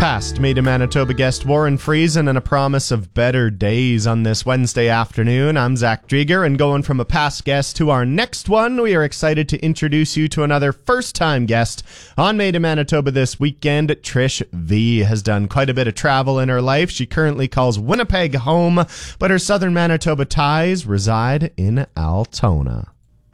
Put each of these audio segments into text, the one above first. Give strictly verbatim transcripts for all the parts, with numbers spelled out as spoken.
Past Made in Manitoba guest Warren Friesen and a promise of better days on this Wednesday afternoon. I'm Zach Drieger, and going from a past guest to our next one, we are excited to introduce you to another first-time guest on Made in Manitoba this weekend. Trish V has done quite a bit of travel in her life. She currently calls Winnipeg home, but her southern Manitoba ties reside in Altona.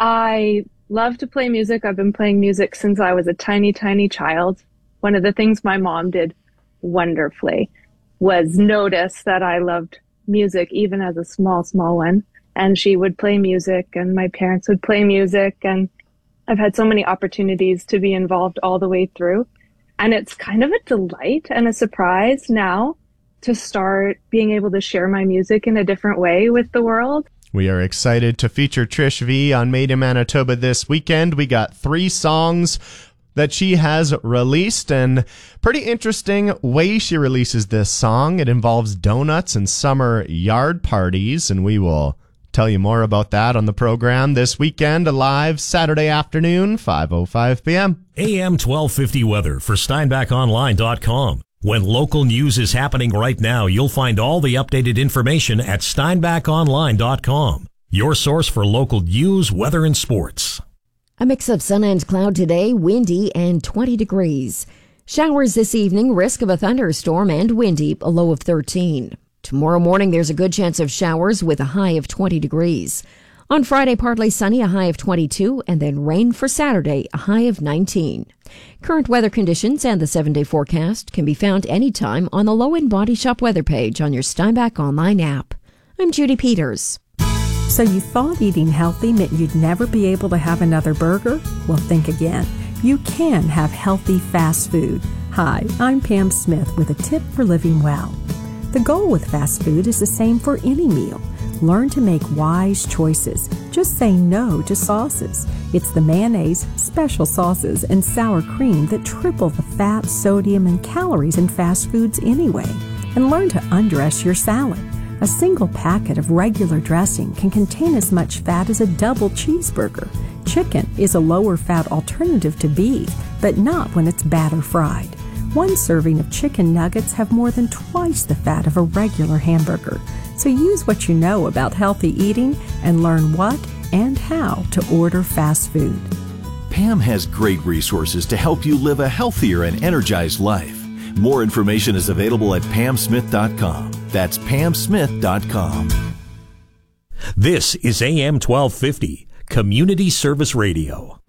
I love to play music. I've been playing music since I was a tiny, tiny child. One of the things my mom did wonderfully was notice that I loved music even as a small, small one. And she would play music and my parents would play music. And I've had so many opportunities to be involved all the way through. And it's kind of a delight and a surprise now to start being able to share my music in a different way with the world. We are excited to feature Trish V on Made in Manitoba this weekend. We got three songs that she has released, and pretty interesting way she releases this song. It involves donuts and summer yard parties, and we will tell you more about that on the program this weekend, a live Saturday afternoon, five oh five p.m. A M twelve fifty weather for Steinbach Online dot com. When local news is happening right now, you'll find all the updated information at Steinbach Online dot com, your source for local news, weather, and sports. A mix of sun and cloud today, windy and twenty degrees. Showers this evening, risk of a thunderstorm and windy, a low of thirteen. Tomorrow morning, there's a good chance of showers with a high of twenty degrees. On Friday, partly sunny, a high of twenty-two, and then rain for Saturday, a high of nineteen. Current weather conditions and the seven-day forecast can be found anytime on the Low End Body Shop weather page on your Steinbach Online app. I'm Judy Peters. So you thought eating healthy meant you'd never be able to have another burger? Well, think again. You can have healthy fast food. Hi, I'm Pam Smith with a tip for living well. The goal with fast food is the same for any meal. Learn to make wise choices. Just say no to sauces. It's the mayonnaise, special sauces, and sour cream that triple the fat, sodium, and calories in fast foods anyway. And learn to undress your salad. A single packet of regular dressing can contain as much fat as a double cheeseburger. Chicken is a lower fat alternative to beef, but not when it's batter fried. One serving of chicken nuggets have more than twice the fat of a regular hamburger. So use what you know about healthy eating and learn what and how to order fast food. Pam has great resources to help you live a healthier and energized life. More information is available at pam smith dot com. That's pam smith dot com. This is A M twelve fifty, Community Service Radio.